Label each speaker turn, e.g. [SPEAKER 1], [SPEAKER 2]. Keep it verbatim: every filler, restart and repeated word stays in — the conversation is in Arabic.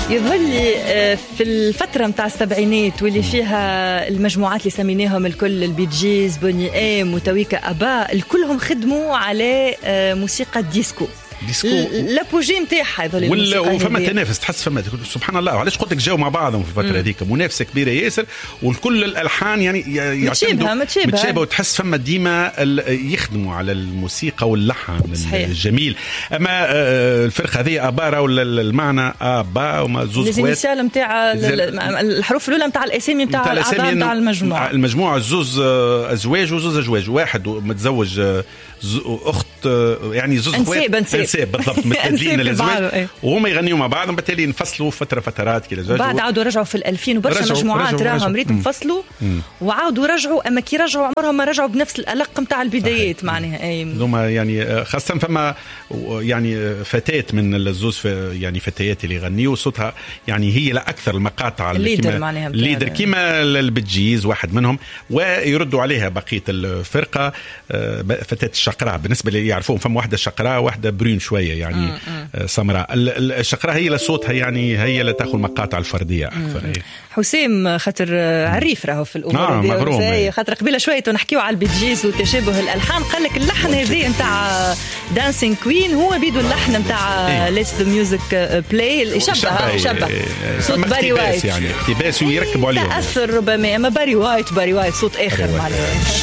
[SPEAKER 1] يظهر لي في الفترة متاع السبعينات واللي فيها المجموعات اللي سميناهم الكل البي جيز بوني ام وتويكا أبا الكلهم خدموا على موسيقى ديسكو
[SPEAKER 2] ديسكو
[SPEAKER 1] لابوجي نتاعها
[SPEAKER 2] ولا وفما تنافس تحس فما سبحان الله. علاش قلت لك جاوا مع بعضهم في الفتره هذيك منافسه كبيره ياسر والكل الالحان يعني
[SPEAKER 1] متشابهه
[SPEAKER 2] متشابهه وتحس فما ديما يخدموا على الموسيقى واللحن الجميل. اما الفرقه هذه ابارا ولا المعنى ابا وما زوز خوات
[SPEAKER 1] الانيسيال نتاع الحروف الاولى نتاع الاسامي نتاع الاعضاء نتاع المجموعه
[SPEAKER 2] المجموعه زوز ازواج وزوز ازواج واحد متزوج اخت يعني زوز خوات انساب بالضبط متبادلين الازواج وهم يغنيوا مع بعض وبالتالي انفصلوا فتره فترات كده زوج
[SPEAKER 1] بعد عاودوا رجعوا في الألفين وبرشا مجموعات راهم ريت انفصلوا وعاودوا رجعوا اما كي رجعوا عمرهم ما رجعوا بنفس الألق نتاع البدايات معناها اي
[SPEAKER 2] هما يعني خاصه فما يعني فتاه من الزوز يعني فتيات اللي يغنيوا صوتها يعني هي لا اكثر المقاطع
[SPEAKER 1] الليدر معناها
[SPEAKER 2] الليدر كيما البتجيز واحد منهم ويردوا عليها بقيه الفرقه فتاه الشقراء بالنسبه اللي يعرفون فما واحده شقراء واحده برين شويه يعني سمراء. الشقراء هي لصوتها يعني هي اللي تاخذ المقاطع الفرديه اكثر.
[SPEAKER 1] حسام خاطر عريف راهو في الامور
[SPEAKER 2] دي
[SPEAKER 1] خاطر قبيله شويه نحكيو على البيجيز وتشابه الالحان قال لك اللحن هذه نتاع دانسينج كوين هو بيدو اللحن نتاع ليتس ذا ميوزك بلاي يشبه شبه صوت باري وايت
[SPEAKER 2] يعني اقتباس ويركبوا عليه
[SPEAKER 1] تاثر ربما اما باري وايت باري وايت صوت اخر معناها